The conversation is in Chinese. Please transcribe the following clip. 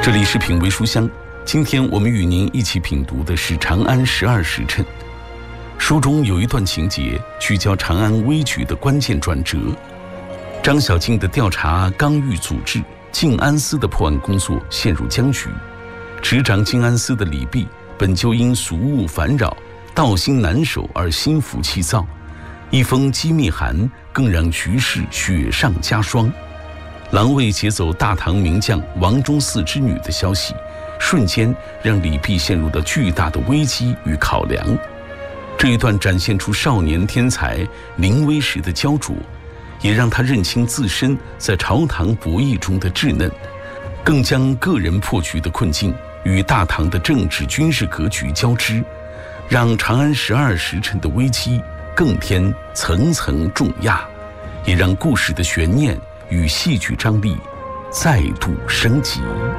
这里是品味书香，今天我们与您一起品读的是《长安12时辰》。书中有一段情节聚焦长安危局的关键转折。张小敬的调查刚欲阻滞，静安司的破案工作陷入僵局。执掌静安司的李泌本就因俗务烦扰，道心难守而心浮气躁，一封机密函更让局势雪上加霜。狼卫劫走大唐名将王忠嗣之女的消息，瞬间让李泌陷入了巨大的危机与考量。这一段展现出少年天才临危时的焦灼，也让他认清自身在朝堂博弈中的稚嫩，更将个人破局的困境与大唐的政治军事格局交织，让长安12时辰的危机更添层层重压，也让故事的悬念与戏剧张力再度升级。